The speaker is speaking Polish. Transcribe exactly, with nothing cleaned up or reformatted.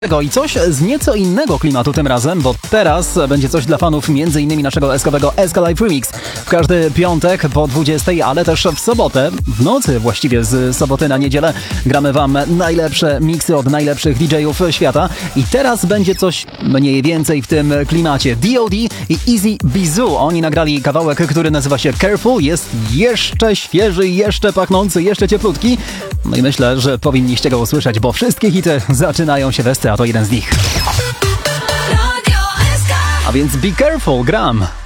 I coś z nieco innego klimatu tym razem, bo teraz będzie coś dla fanów między innymi naszego eskowego Eska Live Remix. W każdy piątek po dwudziestej, ale też w sobotę, w nocy właściwie z soboty na niedzielę gramy wam najlepsze miksy od najlepszych D J-ów świata. I teraz będzie coś mniej więcej w tym klimacie. D O D i Easy Bizu. Oni nagrali kawałek, który nazywa się Careful. Jest jeszcze świeży, jeszcze pachnący, jeszcze cieplutki. No i myślę, że powinniście go usłyszeć, bo wszystkie hity zaczynają się we scenie. A to jeden z nich. A więc be careful, gram.